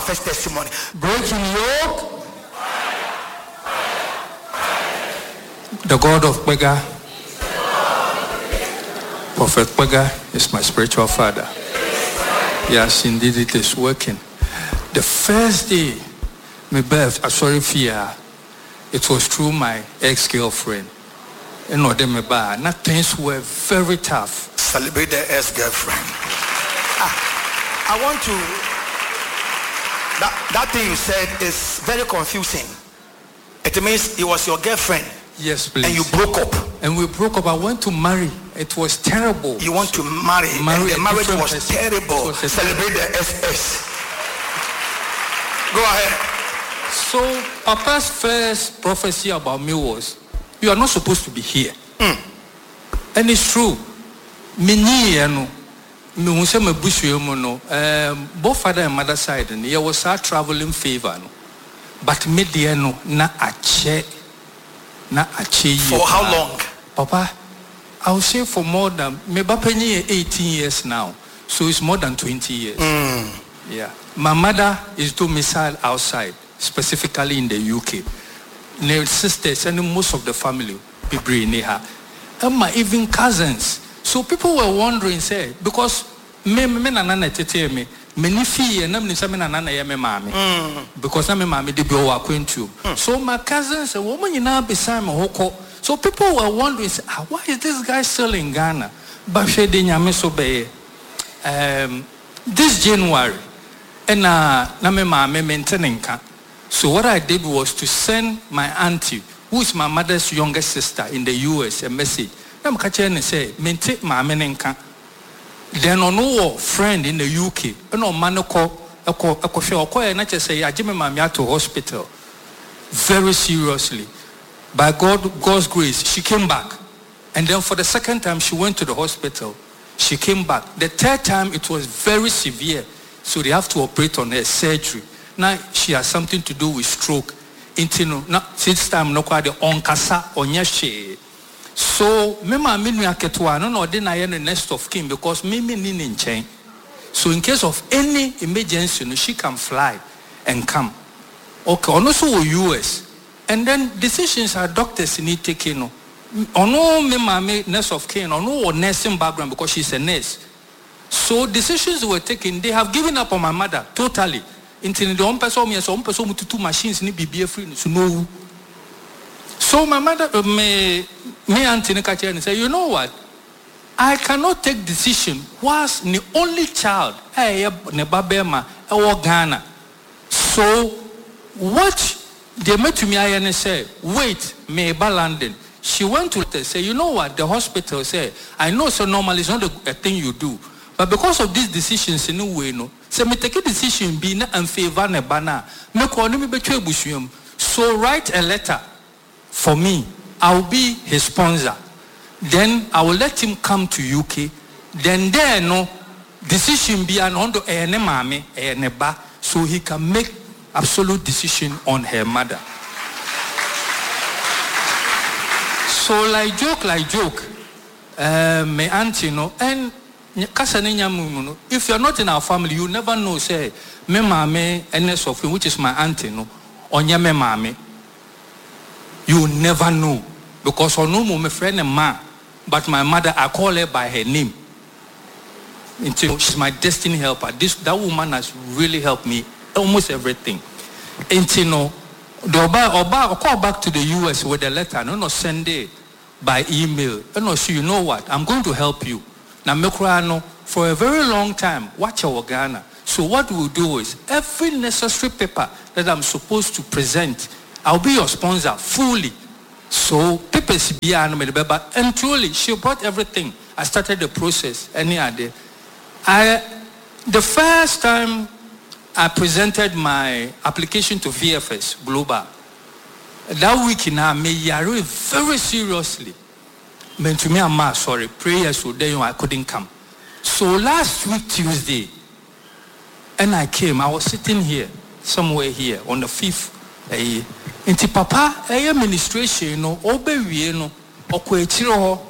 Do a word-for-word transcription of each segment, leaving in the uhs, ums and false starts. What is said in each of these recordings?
first testimony. Breaking yoke. The God of Pega, Prophet Pega, is my spiritual father. Yes, indeed it is working. The first day, my birth, I'm sorry, fear, it was through my ex-girlfriend. You know, now things were very tough. Celebrate the ex-girlfriend. Ah, I want to, that, that thing you said is very confusing. It means it was your girlfriend. Yes, please. And you broke up. And we broke up. I went to marry. It was terrible. You want to marry. marry and the marriage was person. terrible. Was Celebrate the S S. Go ahead. So, Papa's first prophecy about me was, you are not supposed to be here. Mm. And it's true. Many, you know, me say me bush you know, both father and mother side, and there was a traveling favor. But me dear no, na ache, na ache. For how long? Papa, I would say for more than, me bapenye eighteen years now. So it's more than twenty years. Mm. Yeah. My mother is domiciled outside, specifically in the U K. My sisters and most of the family, people in her. And my even cousins. So people were wondering, say, because me me na nana tete me, me ni fi na me say me na nana ye me mami. Because na me mami dey be o akwentu. So my cousins, woman nyina beside me hoko. So people were wondering, say, ah, why is this guy still in Ghana? But she dey nyame so be. Um, this January, and na na me mami maintaining ka. So what I did was to send my auntie, who is my mother's younger sister in the U S, a message. I'm catching and say, maintain my menenka. Then on no friend in the U K, and on manoko, a coffee or coy, and I just say, I Jimmy Mamia to hospital. Very seriously. By God, God's grace, she came back. And then for the second time, she went to the hospital. She came back. The third time, it was very severe. So they have to operate on her, surgery. Now she has something to do with stroke. Intino, now this time no quite the onkasa onyeshe. So me ma me nua ketewa no na ode na ye no next of kin because me me ni in chain. So in case of any emergency, no, she can fly and come. Okay, and also U S. And then decisions are doctors need taking. No, ono me ma me next of kin, ono nursing background because she's a nurse. So decisions were taken. They have given up on my mother totally. Until the one person me so one person with two machines ni be free so no. So my mother me me auntie Nekachi and say, you know what? I cannot take decision. Was the only child eh ne babema e Ghana. So what they made to me and say, wait, me ba London. She went to say, you know what? The hospital say, I know so normally it's not a, a thing you do. But because of these decisions in no way, no. So me take a decision be na and favor ne bana. Me ko me betwe busuam. So write a letter for me. I will be his sponsor. Then I will let him come to U K. Then there no decision be an ondo e ne mame e ne ba, so he can make absolute decision on her mother. So like joke, like joke. Uh, my auntie, no, and if you're not in our family, you never know, say, me mame, N S of which is my auntie, no, or me mame. You never know. Because I know my friend and ma, but my mother, I call her by her name. She's my destiny helper. This that woman has really helped me almost everything. And you know, the Oba, Oba, I'll call back to the U S with a letter. No, no, send it by email. And no, so you know what? I'm going to help you. Now, Mekrano, for a very long time, watch our Ghana. So what we'll do is, every necessary paper that I'm supposed to present, I'll be your sponsor fully. So, papers be and truly, she brought everything. I started the process any other. I, the first time I presented my application to V F S Global, that week in I made Yari very seriously. But to me, I'm sorry, prayers, so then I couldn't come. So last week, Tuesday, and I came, I was sitting here, somewhere here, on the fifth. Eh, Inti papa, eh, administration, no, obe no, okwechiro,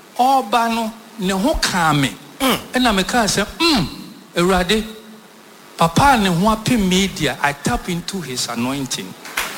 oba no, ne ho kame. And I make say, hmm, erade. Papa and Huapi media, I tap into his anointing.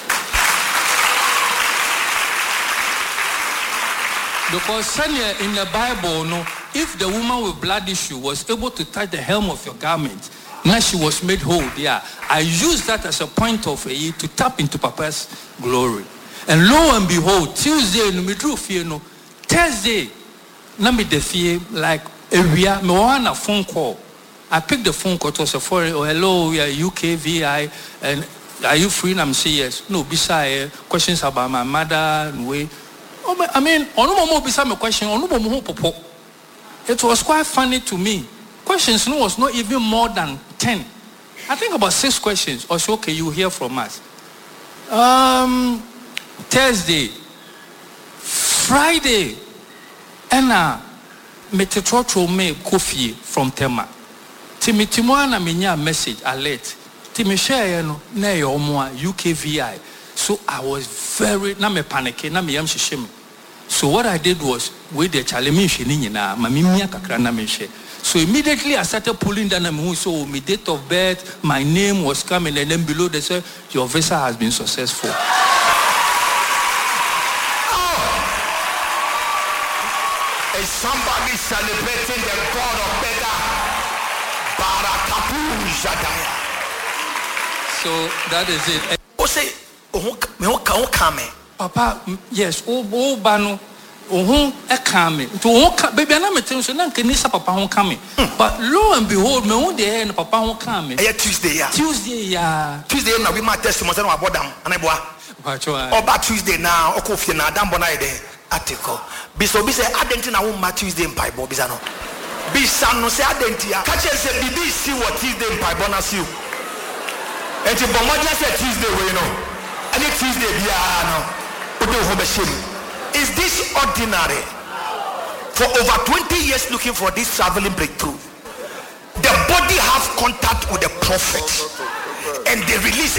Because in the Bible, no, if the woman with blood issue was able to touch the hem of your garment, now she was made whole. Yeah, I use that as a point of a to tap into Papa's glory. And lo and behold, Tuesday, no me drew fear no. Thursday, na me defeat like area. Me want a phone call. I picked the phone call. It was a foreign. Oh, hello, we are U K V I, and are you free? And I'm saying yes. No, besides questions about my mother and way. Oh, I mean, ono beside my question, ono popo. It was quite funny to me. Questions no was not even more than ten. I think about six questions. Or so okay, you hear from us. Um, Thursday, Friday, and uh, metetrotro me coffee from Tema. Timi Timoana minya message alert. Timi share no na yomo U K V I. So I was very na me panic na me yam shishim. So what I did was with the challenge na mamimia kakra na me share. So immediately I started pulling down the moon. So my date of birth, my name was coming, and then below they said your visa has been successful. Oh. Is somebody celebrating the God of better? Barakapu Jadaya. So that is it. Oh say, oh me come. Papa, yes, oh oh bano. Oh, a coming to walk, baby. I'm not telling you, I'm not Papa won't come. But lo and behold, me one day and Papa won't come. Yeah, Tuesday, yeah. Tuesday, yeah. Tuesday, now we might testimony about them, and I boy. Oh, but Tuesday now, oh, coffee now, damn bonai article. Biso be say identity won't match Tuesday in Bible, Bisano. Bisano say identity. Catch us say, did you see what Tuesday in Bible as you? And the Bomaja said Tuesday, we know. And it's Tuesday, yeah, no. What do you Is this ordinary? For over twenty years looking for this traveling breakthrough, the body have contact with the prophet and they release